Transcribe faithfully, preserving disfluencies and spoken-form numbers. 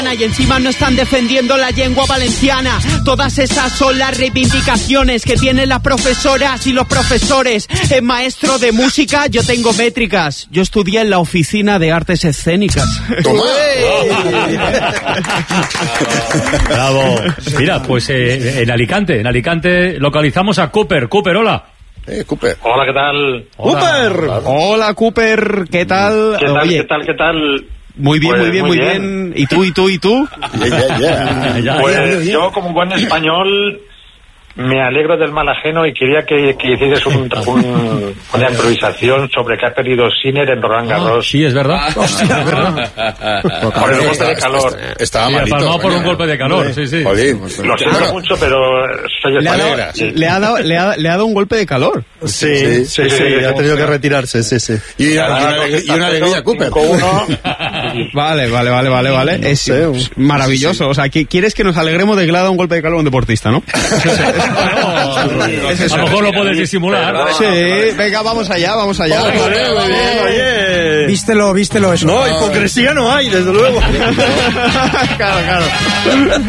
Y encima no están defendiendo la lengua valenciana. Todas esas son las reivindicaciones que tienen las profesoras y los profesores. Es maestro de música, yo tengo métricas. Yo estudié en la Oficina de Artes Escénicas. ¡Toma! Bravo. Mira, pues eh, en Alicante, en Alicante localizamos a Cooper. Cooper, hola. Eh, Cooper. Hola, ¿qué tal? ¡Cooper! Hola, Hola Cooper, ¿qué tal? ¿Qué tal, Oye, qué tal, qué tal? Muy bien, Pues, muy bien, muy muy bien. ¿Y tú, y tú, y tú? Yeah, yeah, yeah. Pues yo, como buen español, me alegro del mal ajeno y quería que, que hicieras un, un, una improvisación sobre qué ha perdido Sinner en Roland Garros. Sí, es verdad. Hostia, es verdad. Por el golpe de calor. Estaba Sí, malito. palmado por un coño. golpe de calor, sí, sí. Jolín. Lo siento Bueno, mucho, pero soy Le ha, dado, español. Sí. le, ha dado, le, ha, le ha dado un golpe de calor. Sí, Sí, sí, sí, sí, sí, ha tenido que retirarse, sí, sí. Y una, y una alegría, y una alegría, Cooper. cinco uno. Vale, vale, vale, vale, vale. No es sé, es maravilloso. O sea, ¿qui- ¿quieres que nos alegremos de que le ha dado un golpe de calor a un deportista, no? Es eso. A lo mejor lo puedes disimular. Sí, venga, vamos allá, vamos allá. Oye, oye. Vístelo, vístelo eso. No, hipocresía no hay, desde luego. Claro, claro.